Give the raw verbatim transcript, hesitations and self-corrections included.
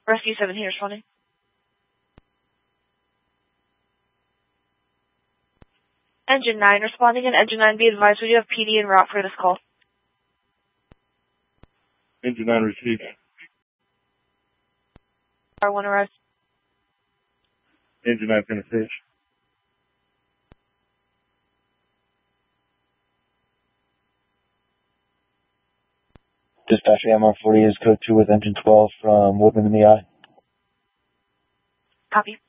Rescue seven here responding. Engine nine responding, and Engine nine, be advised we do have P D en route for this call. Engine nine received. R one arrives. Engine nine going to fish. Dispatch M R forty is code two with engine twelve from Woodman in the eye. Copy.